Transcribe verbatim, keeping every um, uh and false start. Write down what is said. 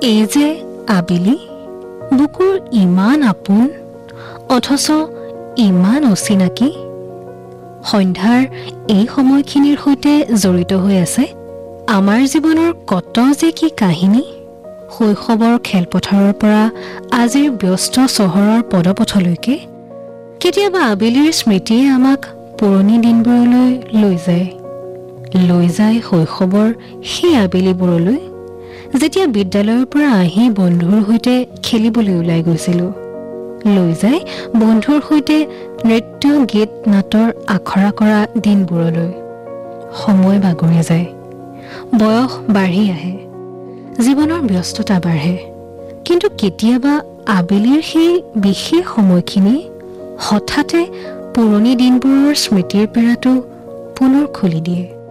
এই যে আবেলি বুকুৰ ইমান আপোন অথচ ইমান অচিনাকি সন্ধ্যাৰ এই সময়খিনিৰ সৈতে জড়িত হৈ আছে আমাৰ জীৱনৰ কত যে কি কাহিনী শৈশৱৰ খেলপথাৰৰ পৰা আজিৰ ব্যস্ত চহৰৰ পদপথলৈকে কেতিয়াবা আবেলিৰ স্মৃতিয়ে আমাক পুৰণি দিনবোৰলৈ লৈ যায় লৈ যায় শৈশৱৰ সেই আবেলিবোৰলৈ যেতিয়া বিদ্যালয়ৰ পৰা আহি বন্ধুৰ সৈতে খেলিবলৈ ওলাই গৈছিলোঁ লৈ যায় বন্ধুৰ সৈতে নৃত্য গীত নাটৰ আখৰা কৰা দিনবোৰলৈ সময় বাগৰি যায় বয়স বাঢ়ি আহে জীৱনৰ ব্যস্ততা বাঢ়ে কিন্তু কেতিয়াবা আবেলিৰ সেই বিশেষ সময়খিনি হঠাতে পুৰণি দিনবোৰৰ স্মৃতিৰ পীড়াটো পুনৰ খুলি দিয়ে